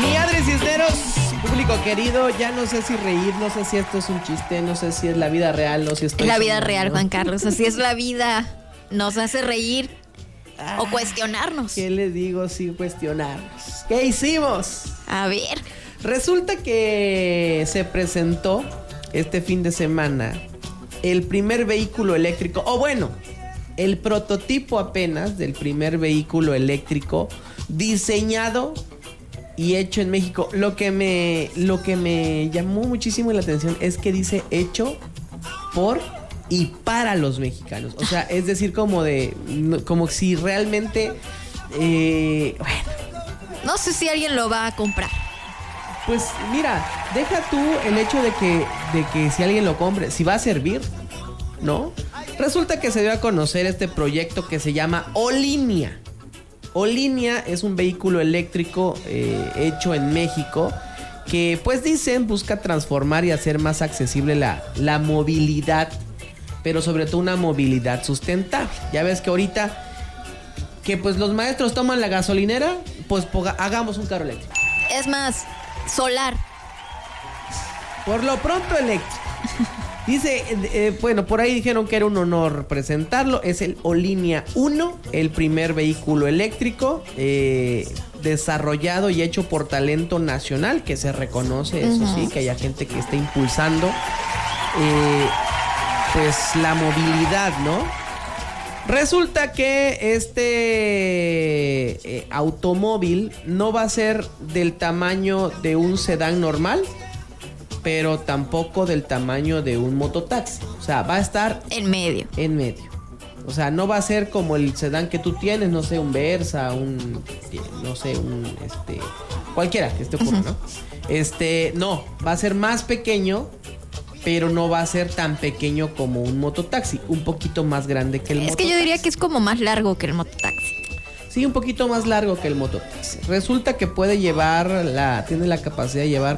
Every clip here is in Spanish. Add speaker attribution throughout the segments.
Speaker 1: Mi Adri Cisneros, público querido, ya no sé si reír, no sé si esto es un chiste, no sé si es la vida real o si estoy...
Speaker 2: Es la vida real, Juan Carlos, así es la vida. Nos hace reír o cuestionarnos.
Speaker 1: ¿Qué le digo sin cuestionarnos? ¿Qué hicimos?
Speaker 2: A ver.
Speaker 1: Resulta que se presentó este fin de semana el primer vehículo eléctrico, o bueno, el prototipo apenas del primer vehículo eléctrico diseñado y hecho en México. Lo que me llamó muchísimo la atención es que dice hecho por y para los mexicanos. O sea, es decir, como si realmente, bueno.
Speaker 2: No sé si alguien lo va a comprar.
Speaker 1: Pues mira, deja tú el hecho de que si alguien lo compre, si va a servir, ¿no? Resulta que se dio a conocer este proyecto que se llama Olinea. Olinea es un vehículo eléctrico hecho en México que, pues dicen, busca transformar y hacer más accesible la movilidad, pero sobre todo una movilidad sustentable. Ya ves que ahorita que pues los maestros toman la gasolinera, pues hagamos un carro eléctrico.
Speaker 2: Es más, solar.
Speaker 1: Por lo pronto eléctrico. Dice, bueno, por ahí dijeron que era un honor presentarlo. Es el Olinea 1, el primer vehículo eléctrico desarrollado y hecho por talento nacional, que se reconoce, eso sí, que haya gente que esté impulsando pues la movilidad, ¿no? Resulta que este automóvil no va a ser del tamaño de un sedán normal, pero tampoco del tamaño de un mototaxi. O sea, va a estar
Speaker 2: en medio. En medio.
Speaker 1: O sea, no va a ser como el sedán que tú tienes, no sé, un Versa, cualquiera que esté ocurra, ¿no? No, va a ser más pequeño, pero no va a ser tan pequeño como un mototaxi, un poquito más grande que el mototaxi.
Speaker 2: Es que yo diría que es como más largo que el mototaxi.
Speaker 1: Sí, un poquito más largo que el mototaxi. Resulta que puede tiene la capacidad de llevar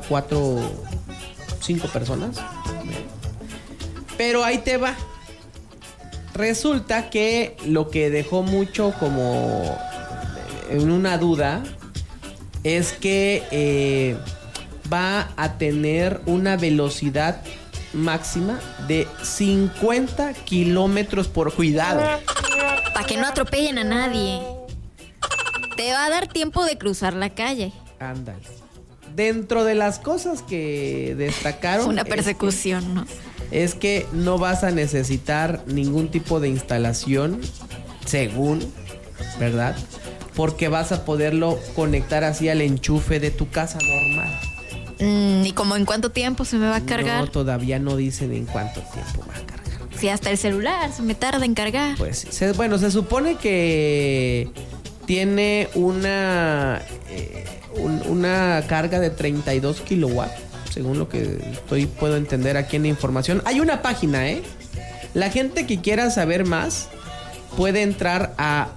Speaker 1: 5 personas. Pero ahí te va. Resulta que lo que dejó mucho como en una duda es que va a tener una velocidad máxima de 50 kilómetros por cuidado.
Speaker 2: Para que no atropellen a nadie. Te va a dar tiempo de cruzar la calle.
Speaker 1: Ándale. Dentro de las cosas que destacaron...
Speaker 2: Una persecución, ¿no?
Speaker 1: Es que no vas a necesitar ningún tipo de instalación, según, ¿verdad? Porque vas a poderlo conectar así al enchufe de tu casa normal.
Speaker 2: ¿Y como en cuánto tiempo se me va a cargar?
Speaker 1: No, todavía no dicen en cuánto tiempo va a cargar.
Speaker 2: Si hasta el celular se me tarda en cargar.
Speaker 1: Pues sí. Bueno, se supone que tiene una carga de 32 kilowatts, según lo que puedo entender aquí en la información. Hay una página, La gente que quiera saber más puede entrar a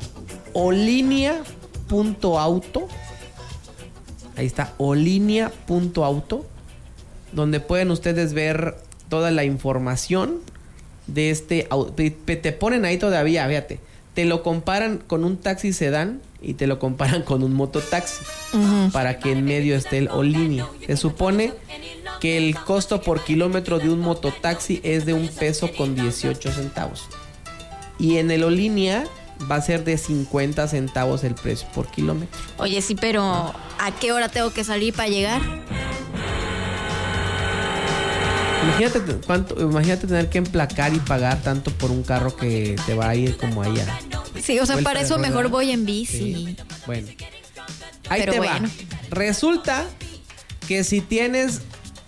Speaker 1: olinea.auto. Ahí está, olinea.auto, donde pueden ustedes ver toda la información de este auto. Te ponen ahí todavía, fíjate, te lo comparan con un taxi sedán y te lo comparan con un mototaxi, para que en medio esté el Olinea. Se supone que el costo por kilómetro de un mototaxi es de $1.18. Y en el Olinea va a ser de 50 centavos el precio por kilómetro.
Speaker 2: Oye, sí, pero ¿a qué hora tengo que salir para llegar?
Speaker 1: Imagínate tener que emplacar y pagar tanto por un carro que te va a ir como allá.
Speaker 2: Sí, o sea, para eso mejor voy en bici.
Speaker 1: Sí. Bueno, ahí pero te va. Resulta que si tienes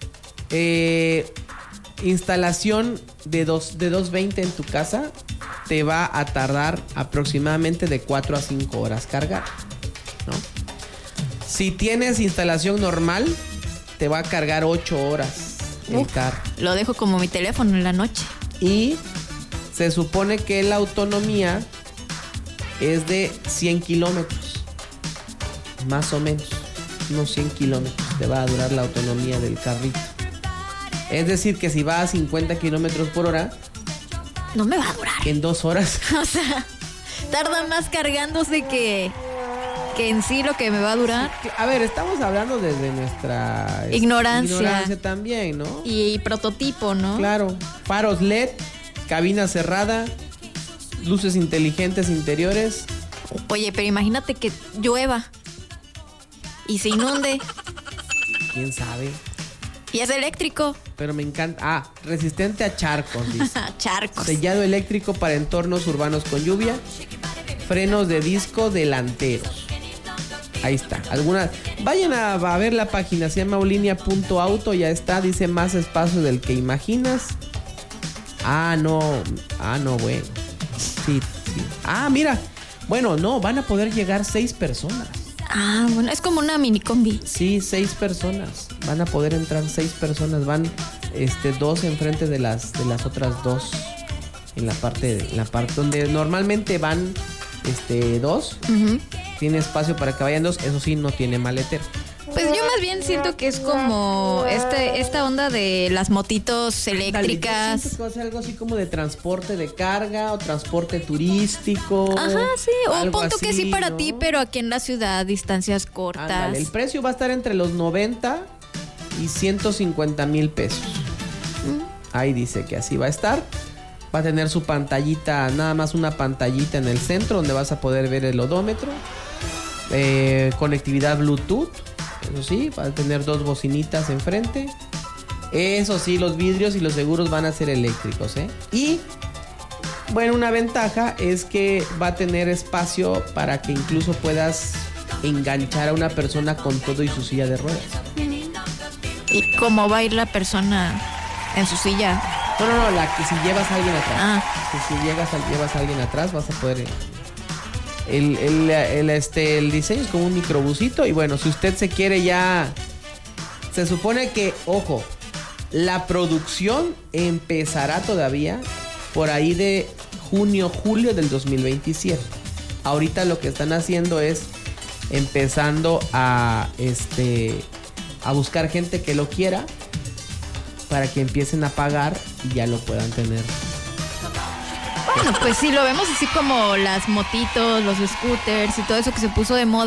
Speaker 1: instalación de 220 en tu casa, te va a tardar aproximadamente de 4 a 5 horas cargar, ¿no? Si tienes instalación normal, te va a cargar 8 horas el carro.
Speaker 2: Lo dejo como mi teléfono en la noche.
Speaker 1: Y se supone que la autonomía es de 100 kilómetros, más o menos, unos 100 kilómetros te va a durar la autonomía del carrito. Es decir, que si va a 50 kilómetros por hora,
Speaker 2: no me va a durar.
Speaker 1: En 2 horas.
Speaker 2: O sea, tarda más cargándose que que en sí lo que me va a durar.
Speaker 1: A ver, estamos hablando desde nuestra
Speaker 2: Ignorancia
Speaker 1: también, ¿no?
Speaker 2: Y prototipo, ¿no?
Speaker 1: Claro. Faros LED, cabina cerrada, luces inteligentes interiores.
Speaker 2: Oye, pero imagínate que llueva y se inunde.
Speaker 1: ¿Quién sabe?
Speaker 2: Y es eléctrico.
Speaker 1: Pero me encanta. Resistente a charcos, dice.
Speaker 2: Charcos.
Speaker 1: Sellado eléctrico para entornos urbanos con lluvia. Frenos de disco delanteros. Ahí está. Vayan a ver la página. Se llama olinea.auto. Ya está. Dice más espacio del que imaginas. No, bueno. Sí. Mira. Bueno, no. Van a poder llegar 6 personas.
Speaker 2: Bueno. Es como una mini combi.
Speaker 1: Sí, 6 personas. Van a poder entrar 6 personas. Van 2 enfrente de las otras 2. En la parte donde normalmente van 2.
Speaker 2: Uh-huh.
Speaker 1: Tiene espacio para que vayan 2. Eso sí, no tiene maletero.
Speaker 2: Pues yo más bien siento que es como esta onda de las motitos eléctricas.
Speaker 1: Yo siento que va a ser algo así como de transporte de carga o transporte turístico.
Speaker 2: Ajá, sí. O punto
Speaker 1: así,
Speaker 2: que sí para
Speaker 1: ¿no?
Speaker 2: ti, pero aquí en la ciudad, distancias cortas.
Speaker 1: Ándale, el precio va a estar entre los 90 y 150 mil pesos. Ahí dice que así va a estar. Va a tener su pantallita, nada más una pantallita en el centro donde vas a poder ver el odómetro. Conectividad Bluetooth. Eso sí, va a tener 2 bocinitas enfrente. Eso sí, los vidrios y los seguros van a ser eléctricos, ¿eh? Y, bueno, una ventaja es que va a tener espacio para que incluso puedas enganchar a una persona con todo y su silla de ruedas.
Speaker 2: ¿Y cómo va a ir la persona en su silla?
Speaker 1: No, la que si llevas a alguien atrás.
Speaker 2: Ah.
Speaker 1: Si llevas a alguien atrás, vas a poder... El diseño es como un microbusito. Y bueno, si usted se quiere ya... Se supone que, ojo, la producción empezará todavía por ahí de junio, julio del 2027. Ahorita lo que están haciendo es empezando a buscar gente que lo quiera para que empiecen a pagar y ya lo puedan tener.
Speaker 2: Bueno, pues sí, lo vemos así como las motitos, los scooters y todo eso que se puso de moda.